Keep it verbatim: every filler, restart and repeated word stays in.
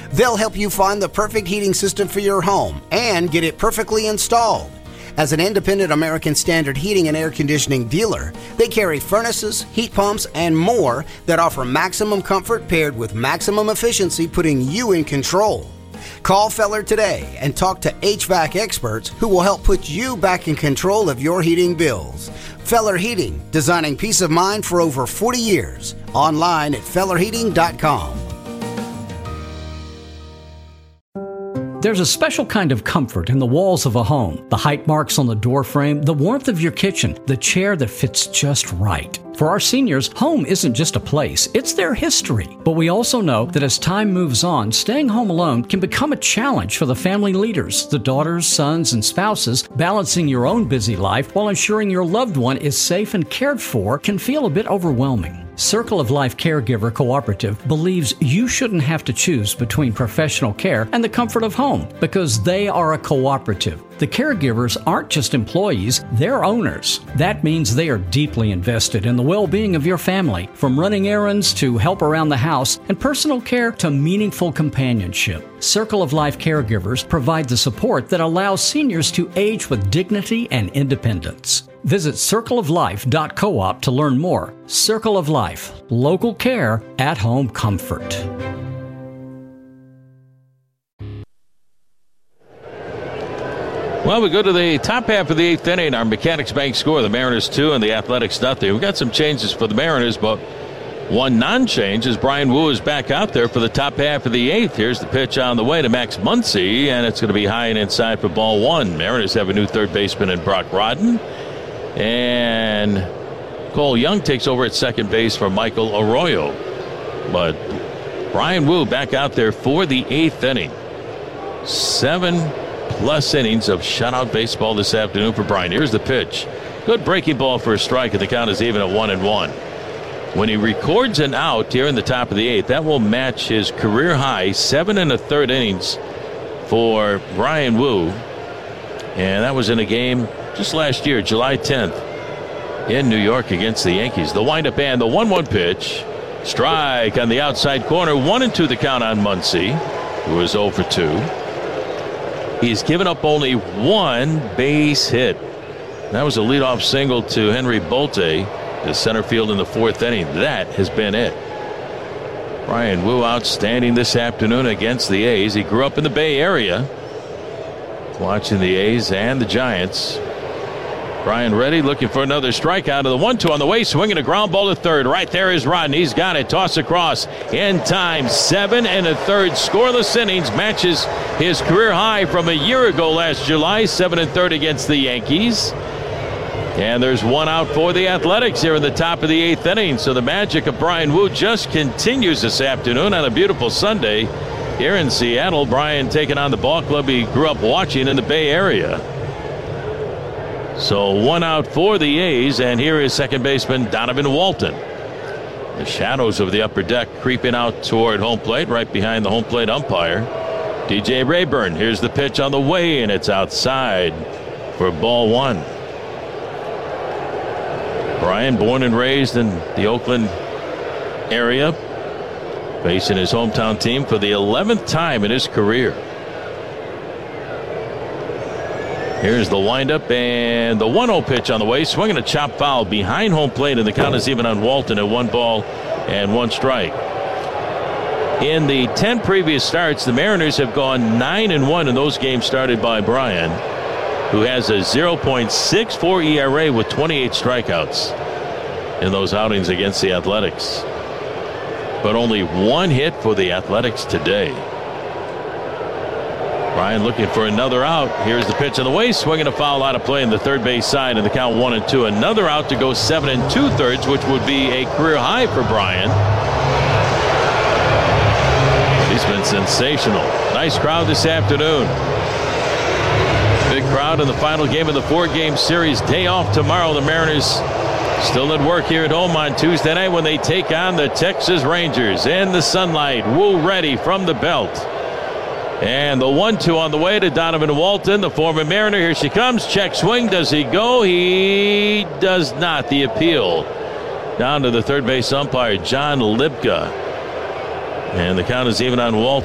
They'll help you find the perfect heating system for your home and get it perfectly installed. As an independent American Standard heating and air conditioning dealer, they carry furnaces, heat pumps, and more that offer maximum comfort paired with maximum efficiency, putting you in control. Call Feller today and talk to H V A C experts who will help put you back in control of your heating bills. Feller Heating, designing peace of mind for over forty years. Online at feller heating dot com. There's a special kind of comfort in the walls of a home, the height marks on the door frame, the warmth of your kitchen, the chair that fits just right. For our seniors, home isn't just a place, it's their history. But we also know that as time moves on, staying home alone can become a challenge for the family leaders, the daughters, sons, and spouses. Balancing your own busy life while ensuring your loved one is safe and cared for can feel a bit overwhelming. Circle of Life Caregiver Cooperative believes you shouldn't have to choose between professional care and the comfort of home because they are a cooperative. The caregivers aren't just employees, they're owners. That means they are deeply invested in the well-being of your family, from running errands to help around the house and personal care to meaningful companionship. Circle of Life Caregivers provide the support that allows seniors to age with dignity and independence. Visit circle of life dot coop to learn more. Circle of Life, local care, at-home comfort. Well, we go to the top half of the eighth inning. Our Mechanics Bank score, the Mariners two and the Athletics nothing. We've got some changes for the Mariners, but one non-change is Brian Wu is back out there for the top half of the eighth. Here's the pitch on the way to Max Muncy, and it's going to be high and inside for ball one. Mariners have a new third baseman in Brock Rodden, and Cole Young takes over at second base for Michael Arroyo. But Brian Wu back out there for the eighth inning. Seven plus innings of shutout baseball this afternoon for Brian. Here's the pitch. Good breaking ball for a strike, and the count is even at one and one. When he records an out here in the top of the eighth, that will match his career high seven and a third innings for Brian Wu. And that was in a game just last year, July tenth, in New York against the Yankees. The windup and the one one pitch. Strike on the outside corner. One and two the count on Muncy, who is oh for two. He's given up only one base hit. That was a leadoff single to Henry Bolte to center field in the fourth inning. That has been it. Brian Wu outstanding this afternoon against the A's. He grew up in the Bay Area, watching the A's and the Giants. Brian ready, looking for another strikeout of the one two on the way, swinging a ground ball to third. Right there is Rodden. He's got it. Toss across in time. Seven and a third scoreless innings, matches his career high from a year ago last July. Seven and third against the Yankees. And there's one out for the Athletics here in the top of the eighth inning. So the magic of Brian Wu just continues this afternoon on a beautiful Sunday here in Seattle. Brian taking on the ball club he grew up watching in the Bay Area. So one out for the A's, and here is second baseman Donovan Walton. The shadows of the upper deck creeping out toward home plate, right behind the home plate umpire, D J Rayburn. Here's the pitch on the way, and it's outside for ball one. Brian, born and raised in the Oakland area, facing his hometown team for the eleventh time in his career. Here's the windup and the one oh pitch on the way. Swinging a chop foul behind home plate, and the count is even on Walton at one ball and one strike. In the ten previous starts, the Mariners have gone nine and one in those games started by Brian, who has a oh point six four E R A with twenty-eight strikeouts in those outings against the Athletics. But only one hit for the Athletics today. Brian looking for another out. Here's the pitch on the way, swinging a foul out of play in the third base side, and the count one and two. Another out to go seven and two thirds, which would be a career high for Brian. He's been sensational. Nice crowd this afternoon. Big crowd in the final game of the four-game series. Day off tomorrow. The Mariners still at work here at home on Tuesday night when they take on the Texas Rangers. In the sunlight, Wu ready from the belt. And the one two on the way to Donovan Walton, the former Mariner. Here she comes. Check swing. Does he go? He does not. The appeal down to the third base umpire, John Libka. And the count is even on Walton.